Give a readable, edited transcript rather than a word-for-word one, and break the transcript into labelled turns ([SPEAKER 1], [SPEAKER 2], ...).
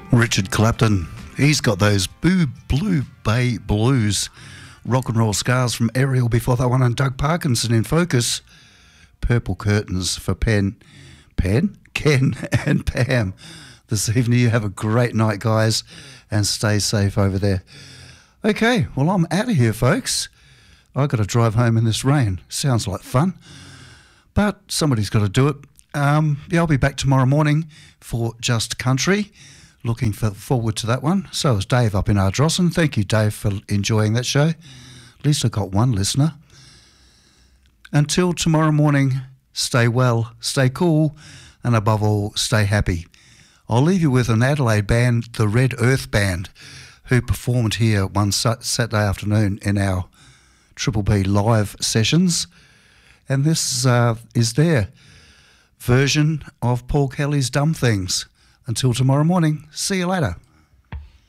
[SPEAKER 1] Richard Clapton. He's got those Blue Bay Blues rock and roll scars from Ariel before that one, and Doug Parkinson in Focus. Purple Curtains for Ken and Pam. This evening, you have a great night, guys, and stay safe over there. Okay, well, I'm out of here, folks. I've got to drive home in this rain. Sounds like fun, but somebody's got to do it. I'll be back tomorrow morning for Just Country. Looking forward to that one. So is Dave up in Ardrossan. Thank you, Dave, for enjoying that show. At least I got one listener. Until tomorrow morning, stay well, stay cool, and above all, stay happy. I'll leave you with an Adelaide band, the Red Earth Band, who performed here one Saturday afternoon in our Triple B live sessions. And this is their version of Paul Kelly's Dumb Things. Until tomorrow morning, see you later.